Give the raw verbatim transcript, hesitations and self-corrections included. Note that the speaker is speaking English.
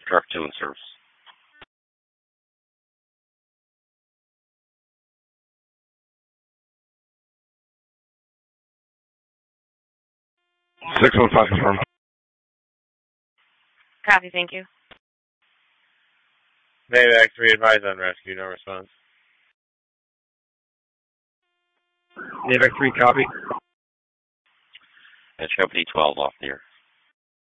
Truck two in service. six one five confirm. Copy, thank you. Maybach three advised on rescue, no response. Maybach three, copy. Edge Company twelve off the air.